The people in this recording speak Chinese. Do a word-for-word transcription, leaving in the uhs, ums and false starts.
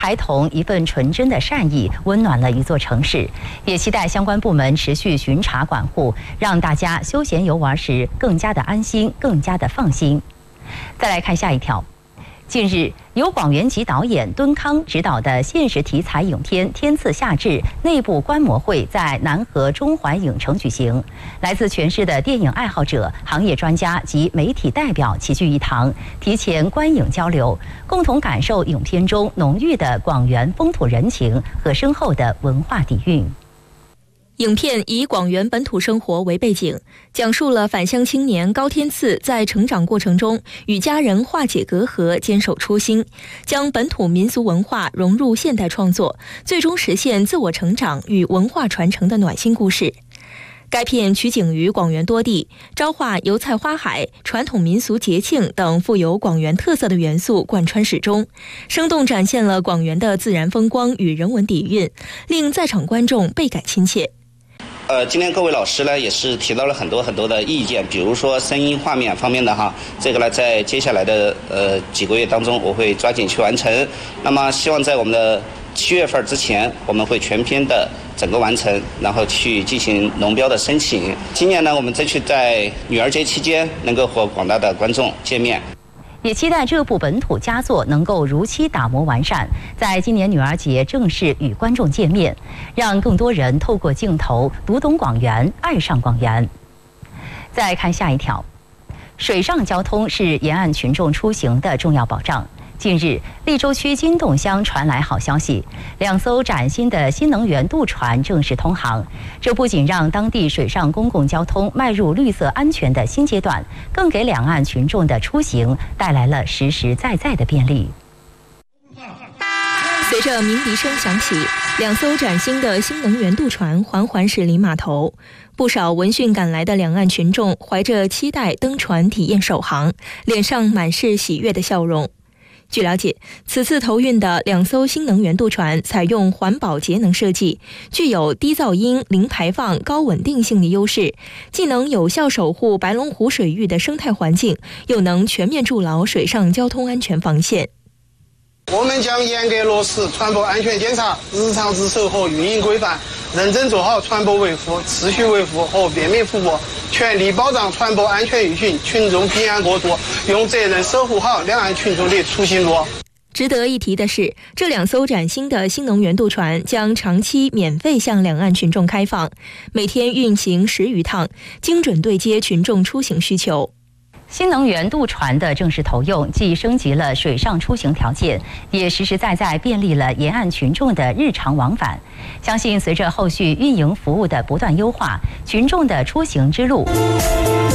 孩童一份纯真的善意，温暖了一座城市。也期待相关部门持续巡查管护，让大家休闲游玩时更加的安心，更加的放心。再来看下一条。近日，由广元籍导演敦康执导的现实题材影片《天赐夏至》内部观摩会在南河中环影城举行，来自全市的电影爱好者、行业专家及媒体代表齐聚一堂，提前观影交流，共同感受影片中浓郁的广元风土人情和深厚的文化底蕴。 影片以广元本土生活为背景，讲述了返乡青年高天赐在成长过程中与家人化解隔阂，坚守初心，将本土民俗文化融入现代创作，最终实现自我成长与文化传承的暖心故事。该片取景于广元多地，招化油菜花海、传统民俗节庆等富有广元特色的元素贯穿始终，生动展现了广元的自然风光与人文底蕴，令在场观众倍感亲切。 呃，今天各位老师呢也是提到了很多很多的意见，比如说声音画面方面的哈，这个呢在接下来的呃几个月当中，我会抓紧去完成。那么希望在我们的七月份之前，我们会全片的整个完成，然后去进行龙标的申请。今年呢，我们争取在女儿节期间能够和广大的观众见面。 也期待这部本土佳作能够如期打磨完善，在今年女儿节正式与观众见面，让更多人透过镜头读懂广元，爱上广元。再看下一条，水上交通是沿岸群众出行的重要保障。近日，利州区金洞乡传来好消息，两艘崭新的新能源渡船正式通航。这不仅让当地水上公共交通迈入绿色安全的新阶段，更给两岸群众的出行带来了实实在在的便利。 随着鸣笛声响起，两艘崭新的新能源渡船缓缓驶离码头。不少闻讯赶来的两岸群众怀着期待登船体验首航，脸上满是喜悦的笑容。据了解，此次投运的两艘新能源渡船采用环保节能设计，具有低噪音、零排放、高稳定性的优势，既能有效守护白龙湖水域的生态环境，又能全面筑牢水上交通安全防线。 我们将严格落实船舶安全检查、日常值守和运营规范，认真做好船舶维护、秩序维护和便民服务，全力保障船舶安全运行、群众平安过渡，用责任守护好两岸群众的出行路。 值得一提的是，这两艘崭新的新能源渡船将长期免费向两岸群众开放，每天运行十余趟，精准对接群众出行需求。 新能源渡船的正式投用，既升级了水上出行条件，也实实在在便利了沿岸群众的日常往返。相信随着后续运营服务的不断优化，群众的出行之路